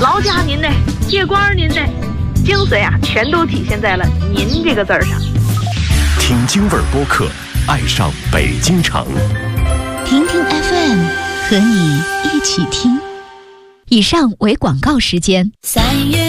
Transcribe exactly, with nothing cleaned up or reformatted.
劳驾您的，借光您的，精髓啊，全都体现在了“您”这个字儿上。 听京味儿播客，爱上北京城。 听听 F M， 和你一起听。以上为广告时间。三月